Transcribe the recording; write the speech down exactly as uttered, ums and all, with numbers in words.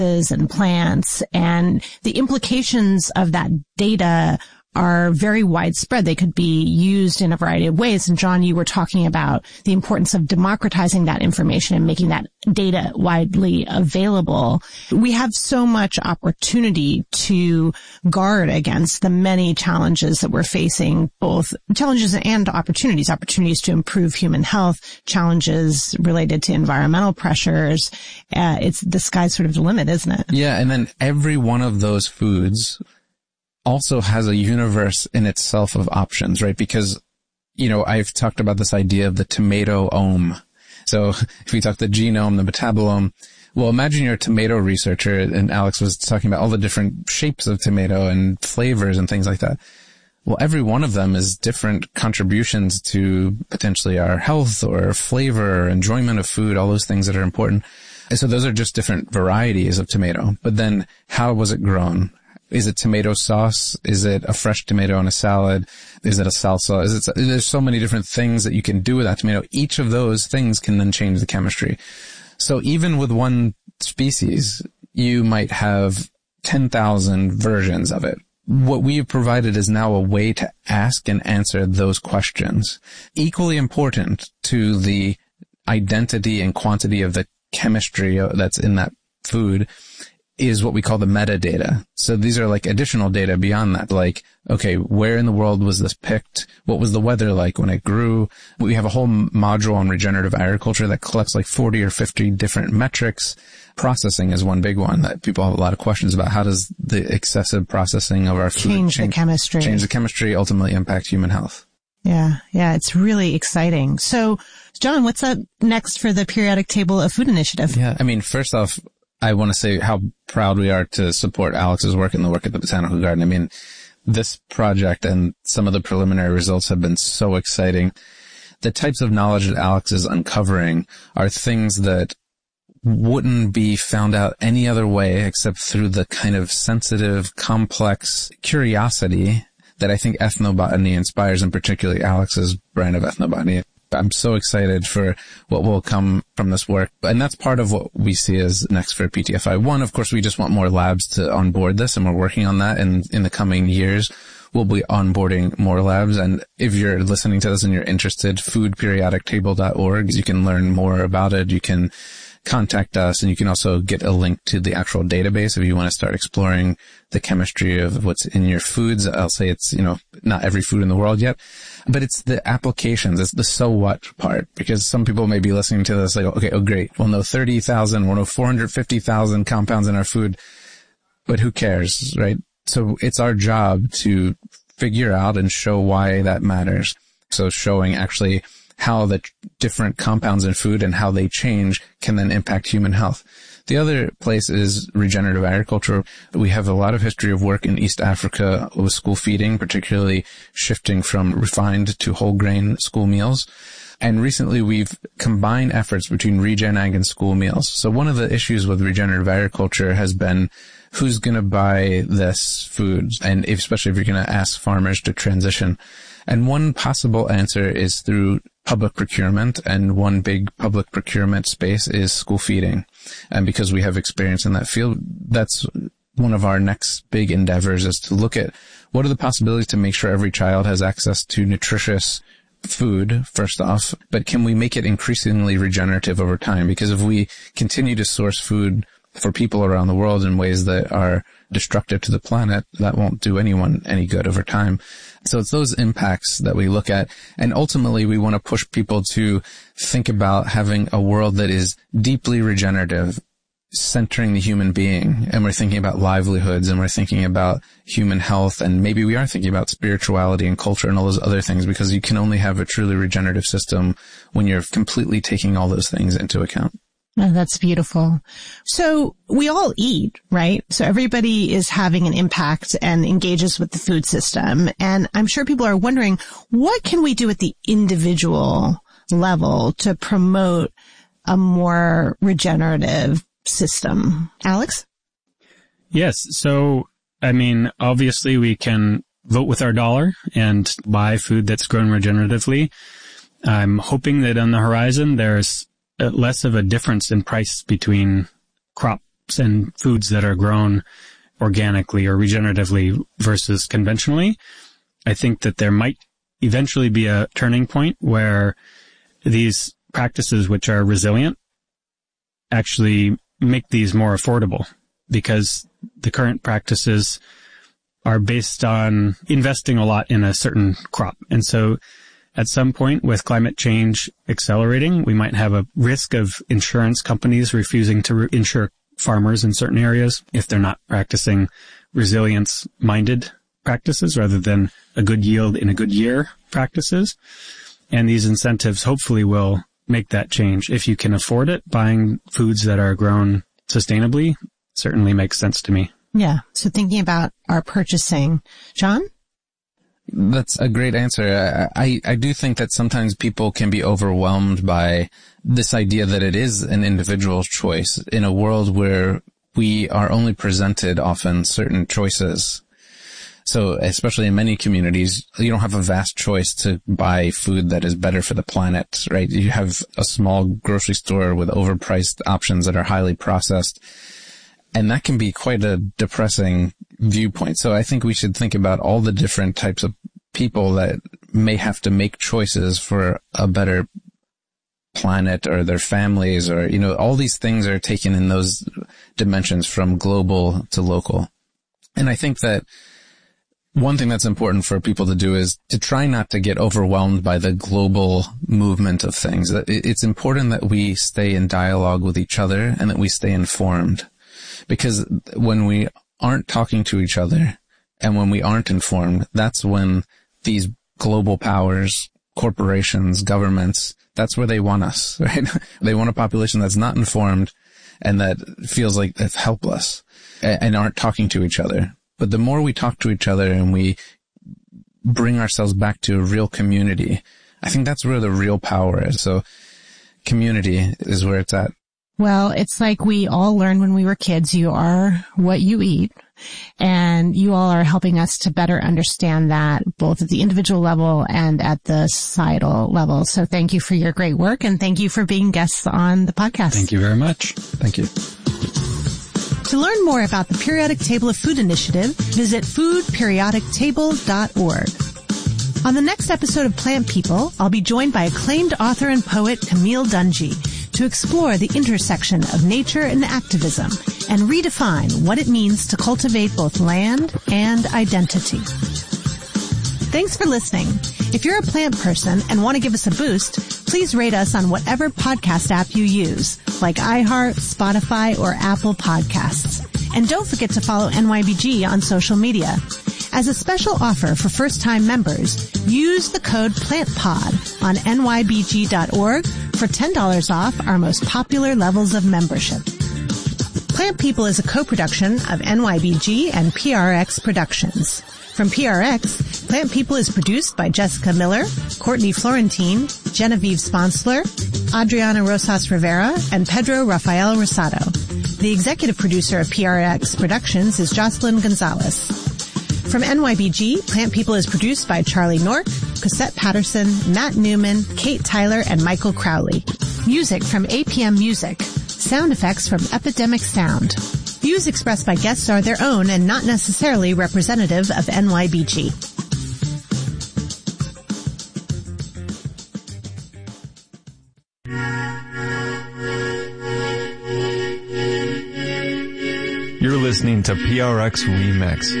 and plants, and the implications of that data are very widespread. They could be used in a variety of ways. And John, you were talking about the importance of democratizing that information and making that data widely available. We have so much opportunity to guard against the many challenges that we're facing, both challenges and opportunities, opportunities to improve human health, challenges related to environmental pressures. Uh, it's the sky's sort of the limit, isn't it? Yeah. And then every one of those foods also has a universe in itself of options, right? Because, you know, I've talked about this idea of the tomato-ome. So if we talk the genome, the metabolome, well, imagine you're a tomato researcher, and Alex was talking about all the different shapes of tomato and flavors and things like that. Well, every one of them is different contributions to potentially our health or flavor or enjoyment of food, all those things that are important. And so those are just different varieties of tomato. But then how was it grown? Is it tomato sauce? Is it a fresh tomato in a salad? Is it a salsa? Is it, there's so many different things that you can do with that tomato. Each of those things can then change the chemistry. So even with one species, you might have ten thousand versions of it. What we have provided is now a way to ask and answer those questions. Equally important to the identity and quantity of the chemistry that's in that food is what we call the metadata. So these are like additional data beyond that. Like, okay, where in the world was this picked? What was the weather like when it grew? We have a whole module on regenerative agriculture that collects like forty or fifty different metrics. Processing is one big one that people have a lot of questions about. How does the excessive processing of our food change, change the chemistry, change the chemistry, ultimately impact human health? Yeah. Yeah. It's really exciting. So John, what's up next for the Periodic Table of Food Initiative? Yeah. I mean, first off, I want to say how proud we are to support Alex's work and the work at the Botanical Garden. I mean, this project and some of the preliminary results have been so exciting. The types of knowledge that Alex is uncovering are things that wouldn't be found out any other way except through the kind of sensitive, complex curiosity that I think ethnobotany inspires, and particularly Alex's brand of ethnobotany. I'm so excited for what will come from this work. And that's part of what we see as next for P T F I. One, of course, we just want more labs to onboard this, and we're working on that. And in the coming years, we'll be onboarding more labs. And if you're listening to this and you're interested, food periodic table dot org, you can learn more about it. You can contact us, and you can also get a link to the actual database if you want to start exploring the chemistry of what's in your foods. I'll say it's, you know, not every food in the world yet, but it's the applications. It's the so what part, because some people may be listening to this like, okay, oh great, we'll know thirty thousand, we'll know four hundred fifty thousand compounds in our food, but who cares, right? So it's our job to figure out and show why that matters. So showing actually how the different compounds in food and how they change can then impact human health. The other place is regenerative agriculture. We have a lot of history of work in East Africa with school feeding, particularly shifting from refined to whole grain school meals. And recently we've combined efforts between regen ag and school meals. So one of the issues with regenerative agriculture has been who's going to buy this food, and if, especially if you're going to ask farmers to transition. And one possible answer is through public procurement, and one big public procurement space is school feeding. And because we have experience in that field, that's one of our next big endeavors, is to look at what are the possibilities to make sure every child has access to nutritious food, first off, but can we make it increasingly regenerative over time? Because if we continue to source food for people around the world in ways that are destructive to the planet, that won't do anyone any good over time. So it's those impacts that we look at. And ultimately, we want to push people to think about having a world that is deeply regenerative, centering the human being. And we're thinking about livelihoods, and we're thinking about human health, and maybe we are thinking about spirituality and culture and all those other things, because you can only have a truly regenerative system when you're completely taking all those things into account. Oh, that's beautiful. So we all eat, right? So everybody is having an impact and engages with the food system. And I'm sure people are wondering, what can we do at the individual level to promote a more regenerative system? Alex? Yes. So, I mean, obviously we can vote with our dollar and buy food that's grown regeneratively. I'm hoping that on the horizon there's less of a difference in price between crop crops and foods that are grown organically or regeneratively versus conventionally, I think that there might eventually be a turning point where these practices, which are resilient, actually make these more affordable, because the current practices are based on investing a lot in a certain crop. And so at some point, with climate change accelerating, we might have a risk of insurance companies refusing to re- insure farmers in certain areas if they're not practicing resilience-minded practices rather than a good yield in a good year practices. And these incentives hopefully will make that change. If you can afford it, buying foods that are grown sustainably certainly makes sense to me. Yeah. So thinking about our purchasing, John? That's a great answer. I, I, I do think that sometimes people can be overwhelmed by this idea that it is an individual choice in a world where we are only presented often certain choices. So especially in many communities, you don't have a vast choice to buy food that is better for the planet, right? You have a small grocery store with overpriced options that are highly processed. And that can be quite a depressing viewpoint. So I think we should think about all the different types of people that may have to make choices for a better planet or their families, or, you know, all these things are taken in those dimensions from global to local. And I think that one thing that's important for people to do is to try not to get overwhelmed by the global movement of things. It's important that we stay in dialogue with each other and that we stay informed. Because when we aren't talking to each other and when we aren't informed, that's when these global powers, corporations, governments, that's where they want us, right? They want a population that's not informed and that feels like it's helpless and aren't talking to each other. But the more we talk to each other and we bring ourselves back to a real community, I think that's where the real power is. So community is where it's at. Well, it's like we all learned when we were kids, you are what you eat. And you all are helping us to better understand that both at the individual level and at the societal level. So thank you for your great work, and thank you for being guests on the podcast. Thank you very much. Thank you. To learn more about the Periodic Table of Food Initiative, visit food periodic table dot org. On the next episode of Plant People, I'll be joined by acclaimed author and poet Camille Dungy to explore the intersection of nature and activism and redefine what it means to cultivate both land and identity. Thanks for listening. If you're a plant person and want to give us a boost, please rate us on whatever podcast app you use, like iHeart, Spotify, or Apple Podcasts. And don't forget to follow N Y B G on social media. As a special offer for first-time members, use the code PLANTPOD on N Y B G dot org for ten dollars off our most popular levels of membership. Plant People is a co-production of N Y B G and P R X Productions. From P R X, Plant People is produced by Jessica Miller, Courtney Florentine, Genevieve Sponsler, Adriana Rosas Rivera, and Pedro Rafael Rosado. The executive producer of P R X Productions is Jocelyn Gonzalez. From N Y B G, Plant People is produced by Charlie Nork, Cosette Patterson, Matt Newman, Kate Tyler, and Michael Crowley. Music from A P M Music. Sound effects from Epidemic Sound. Views expressed by guests are their own and not necessarily representative of N Y B G. You're listening to P R X Remix.